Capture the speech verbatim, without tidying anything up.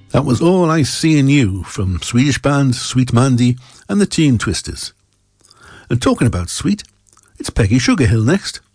That was All I See in You from Swedish band Sweet Mandy and the Teen Twisters. And talking about sweet, it's Peggy Sugarhill next.